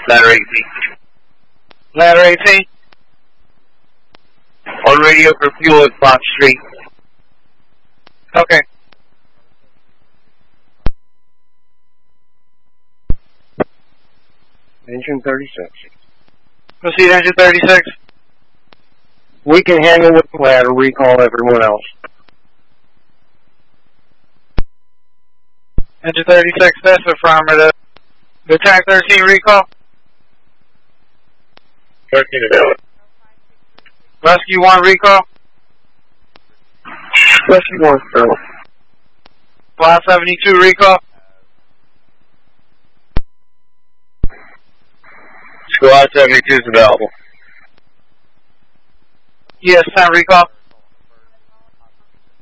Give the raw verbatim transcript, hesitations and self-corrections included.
Ladder eighteen. Ladder eighteen. On radio for fuel at Fox Street. Okay. Engine thirty-six. Proceed, engine thirty-six. We can handle with the ladder, recall everyone else. Engine thirty-six, that's affirmative. Lieutenant thirteen, recall. thirteen available. Rescue one, recall. Rescue one, Colonel. Fly seventy-two, recall. Squad seventy-two is available. E S ten, recall.